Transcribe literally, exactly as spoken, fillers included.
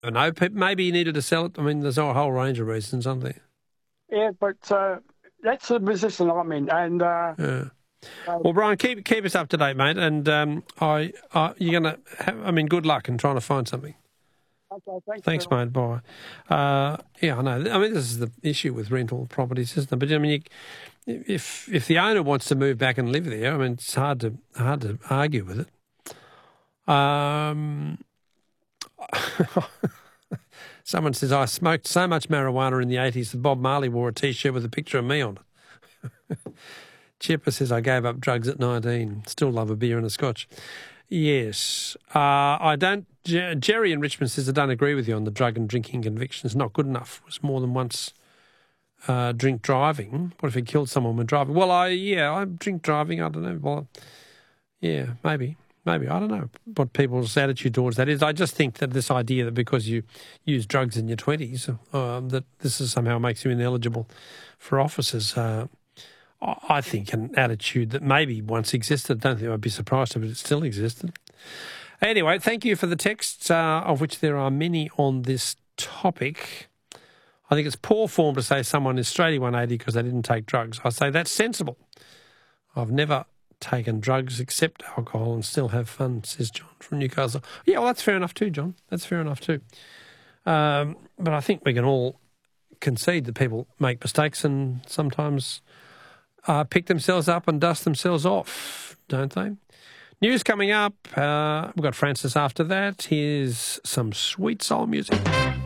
I don't know, maybe he needed to sell it. I mean, there's a whole range of reasons, aren't there? Yeah, but uh, that's the position I'm in. And uh, yeah. Well, Brian, keep keep us up to date, mate. And um, I, I, you're gonna. Have, I mean, good luck in trying to find something. Okay, thanks. Thanks, mate. Bye. Uh, yeah, I know. I mean, this is the issue with rental properties, isn't it? But I mean, you, if if the owner wants to move back and live there, I mean, it's hard to hard to argue with it. Um. Someone says, I smoked so much marijuana in the eighties that Bob Marley wore a T-shirt with a picture of me on it. Chipper says, I gave up drugs at nineteen. Still love a beer and a scotch. Yes. Uh, I don't... Jerry in Richmond says, I don't agree with you on the drug and drinking convictions. Not good enough. It was more than once uh, drink driving. What if he killed someone when driving? Well, I yeah, I drink driving. I don't know. Well, yeah, maybe. Maybe. I don't know what people's attitude towards that is. I just think that this idea that because you use drugs in your twenties, um, that this is somehow makes you ineligible for offices, uh, I think an attitude that maybe once existed. I don't think I'd be surprised if it still existed. Anyway, thank you for the texts, uh, of which there are many on this topic. I think it's poor form to say someone is straight one eighty because they didn't take drugs. I say that's sensible. I've never taken drugs except alcohol and still have fun, says John from Newcastle. Yeah, well, that's fair enough too, John. That's fair enough too. Um, but I think we can all concede that people make mistakes and sometimes uh, pick themselves up and dust themselves off, don't they? News coming up. Uh, we've got Francis after that. Here's some sweet soul music.